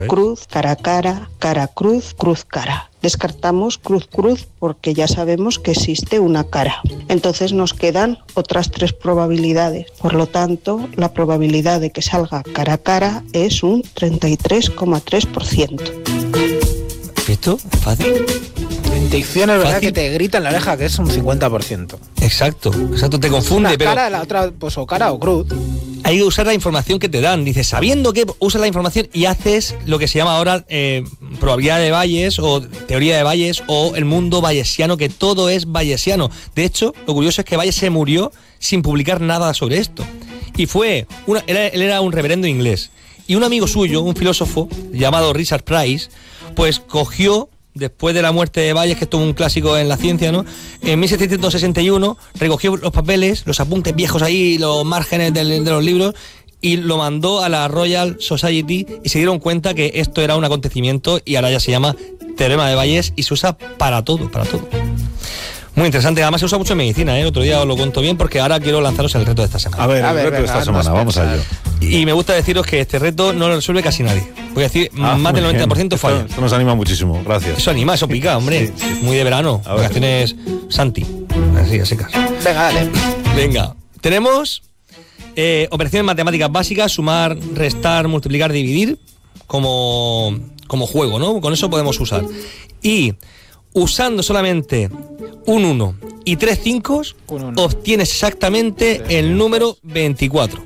Cruz, cara cruz, cruz cara. Descartamos cruz porque ya sabemos que existe una cara. Entonces nos quedan otras 3 probabilidades. Por lo tanto, la probabilidad de que salga cara es un 33,3%. ¿Visto? Fácil. Dicción es verdad que te grita en la oreja que es un 50%. Exacto, te confunde. Una pero cara, la otra, pues o cara o cruz. Hay que usar la información que te dan. Dices, sabiendo que usas la información y haces lo que se llama ahora probabilidad de Bayes o teoría de Bayes o el mundo bayesiano, que todo es bayesiano. De hecho, lo curioso es que Bayes se murió sin publicar nada sobre esto. Y él era un reverendo inglés. Y un amigo suyo, un filósofo llamado Richard Price, pues cogió, después de la muerte de Bayes, que esto es un clásico en la ciencia, ¿no? En 1761 recogió los papeles, los apuntes viejos ahí, los márgenes de los libros, y lo mandó a la Royal Society y se dieron cuenta que esto era un acontecimiento y ahora ya se llama teorema de Bayes y se usa para todo. Muy interesante, además se usa mucho en medicina, Otro día os lo cuento bien porque ahora quiero lanzaros el reto de esta semana. A ver, el reto de esta semana, vamos a ello. Y me gusta deciros que este reto no lo resuelve casi nadie. Voy a decir, más del 90% falla. Esto nos anima muchísimo, gracias. Eso anima, eso pica, hombre. Sí. Muy de verano. Vacaciones Santi. Así, a secas. Venga, dale. Venga, tenemos operaciones matemáticas básicas, sumar, restar, multiplicar, dividir, como juego, ¿no? Con eso podemos usar. Y usando solamente un 1 y 3 5, obtienes exactamente el número 24.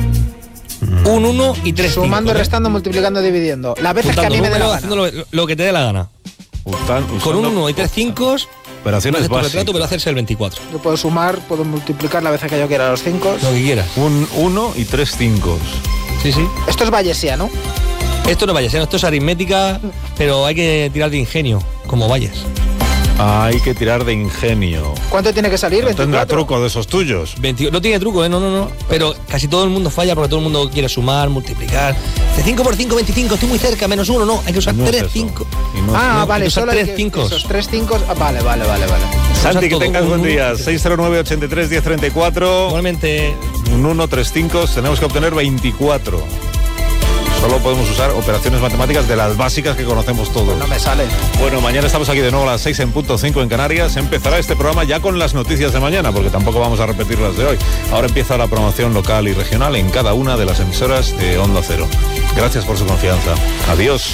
Un 1 y 3 5. Sumando, restando, multiplicando, dividiendo. Las veces que a mí me dé la gana. Haciendo lo que te dé la gana. Con un 1 y 3 5, operaciones básicas. Pero hacerse el 24. Yo puedo sumar, puedo multiplicar las veces que yo quiera los 5. Lo que quieras. Un 1 y 3 5. Sí. Esto es bayesiano. Esto no es bayesiano, esto es aritmética, pero hay que tirar de ingenio, como Bayes. Hay que tirar de ingenio. ¿Cuánto tiene que salir? No tendrá truco de esos tuyos. No tiene truco, no. Pero casi todo el mundo falla porque todo el mundo quiere sumar, multiplicar. De 5 por 5, 25, estoy muy cerca, menos 1, no. Hay que usar 3 5. Vale, solo 3 5. Esos 3 5. Vale. Santi, que tengas buen día. 609 83 1034. Igualmente. Un 1, 3 5. Tenemos que obtener 24. Solo podemos usar operaciones matemáticas de las básicas que conocemos todos. Pues no me sale. Bueno, mañana estamos aquí de nuevo a las 6:05 en Canarias. Empezará este programa ya con las noticias de mañana, porque tampoco vamos a repetir las de hoy. Ahora empieza la promoción local y regional en cada una de las emisoras de Onda Cero. Gracias por su confianza. Adiós.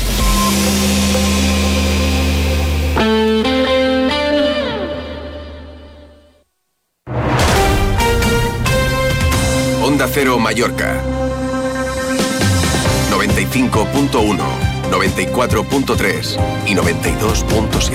Onda Cero Mallorca. 95.1, 94.3 y 92.7.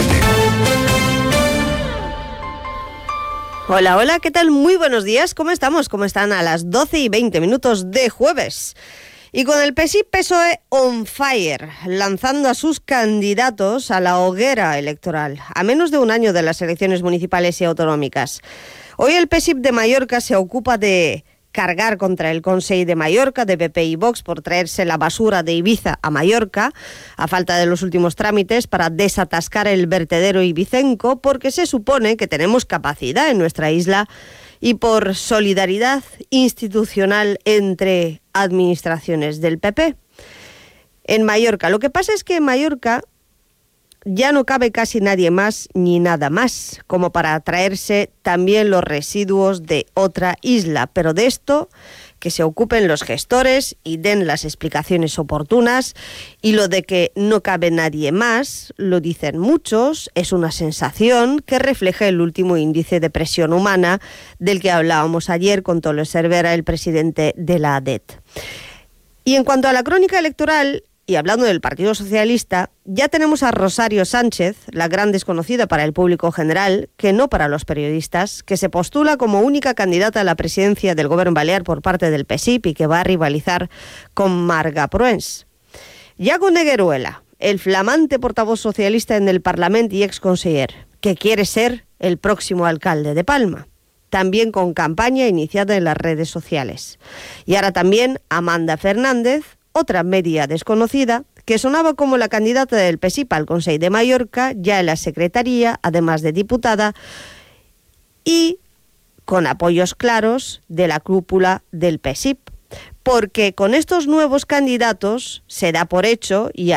Hola, ¿qué tal? Muy buenos días, ¿cómo estamos? ¿Cómo están a las 12:20 de jueves? Y con el PSOE on fire, lanzando a sus candidatos a la hoguera electoral, a menos de un año de las elecciones municipales y autonómicas. Hoy el PSIP de Mallorca se ocupa de cargar contra el Consell de Mallorca, de PP y Vox, por traerse la basura de Ibiza a Mallorca, a falta de los últimos trámites para desatascar el vertedero ibicenco, porque se supone que tenemos capacidad en nuestra isla, y por solidaridad institucional entre administraciones del PP. En Mallorca, lo que pasa es que en Mallorca ya no cabe casi nadie más ni nada más, como para traerse también los residuos de otra isla. Pero de esto, que se ocupen los gestores y den las explicaciones oportunas. Y lo de que no cabe nadie más, lo dicen muchos, es una sensación que refleja el último índice de presión humana del que hablábamos ayer con Tolo Cervera, el presidente de la ADET. Y en cuanto a la crónica electoral, y hablando del Partido Socialista, ya tenemos a Rosario Sánchez, la gran desconocida para el público general, que no para los periodistas, que se postula como única candidata a la presidencia del Gobierno Balear por parte del PSIP y que va a rivalizar con Marga Proens. Iago Negueruela, el flamante portavoz socialista en el Parlamento y exconseller, que quiere ser el próximo alcalde de Palma, también con campaña iniciada en las redes sociales. Y ahora también Amanda Fernández, otra media desconocida, que sonaba como la candidata del PSIP al Consell de Mallorca, ya en la secretaría, además de diputada, y con apoyos claros de la cúpula del PSIP. Porque con estos nuevos candidatos se da por hecho, y